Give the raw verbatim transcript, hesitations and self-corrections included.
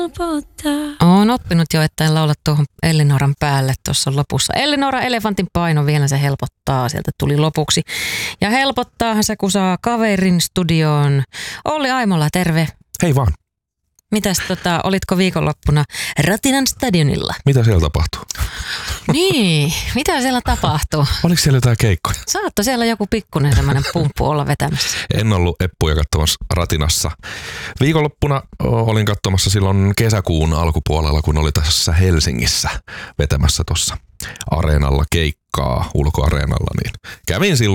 helpottaa. Oon oppinut jo, että en laula tuohon Ellinoran päälle tuossa lopussa. Ellinora, elefantin paino, vielä se helpottaa. Sieltä tuli lopuksi. Ja helpottaahan se, kun saa kaverin studioon. Olli Aimola, terve. Hei vaan. Mitäs tota, olitko viikonloppuna Ratinan stadionilla? Mitä siellä tapahtuu? Niin, mitä siellä tapahtuu? Oliko siellä jotain keikkoja? Saatto siellä joku pikkunen semmoinen pumppu olla vetämässä. En ollut eppuja katsomassa Ratinassa. Viikonloppuna olin katsomassa silloin kesäkuun alkupuolella, kun oli tässä Helsingissä vetämässä tuossa areenalla keikkaa, ulkoareenalla, niin kävin silloin